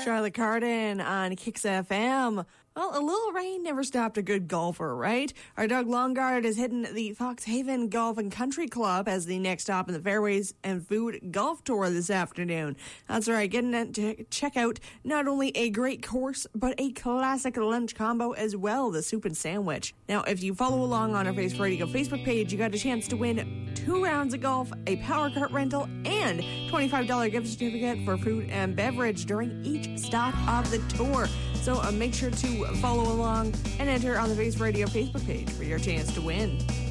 Charlotte Cardin on Kicks FM. Well, a little rain never stopped a good golfer, right? Our Doug Longard is hitting the Fox Haven Golf and Country Club as the next stop in the Fairways and Food Golf Tour this afternoon. That's right, getting to check out not only a great course, but a classic lunch combo as well, the soup and sandwich. Now, if you follow along on our Face Radio Facebook page, you got a chance to win 2 rounds of golf, a power cart rental, and $25 gift certificate for food and beverage during each stop of the tour. So make sure to follow along and enter on the Face Radio Facebook page for your chance to win.